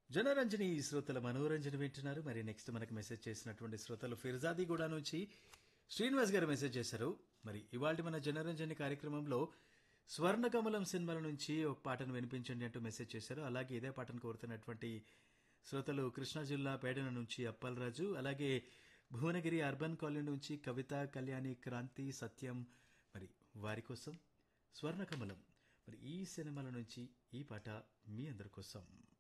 జనరంజని శ్రోతల మనోరంజన వింటున్నారు. మరి నెక్స్ట్ మనకు మెసేజ్ చేసినటువంటి శ్రోతలు ఫిర్జాదిగూడ నుంచి శ్రీనివాస్ గారు మెసేజ్ చేశారు. మరి ఇవాళ మన జనరంజని కార్యక్రమంలో స్వర్ణకమలం సినిమాల నుంచి ఒక పాటను వినిపించండి అంటూ మెసేజ్ చేశారు. అలాగే ఇదే పాటను కోరుతున్నటువంటి శ్రోతలు కృష్ణా జిల్లా పేడన నుంచి అప్పలరాజు, అలాగే భువనగిరి అర్బన్ కాలనీ నుంచి కవిత, కళ్యాణి, క్రాంతి, సత్యం. మరి వారి కోసం స్వర్ణకమలం. మరి ఈ సినిమాల నుంచి ఈ పాట మీ అందరి కోసం.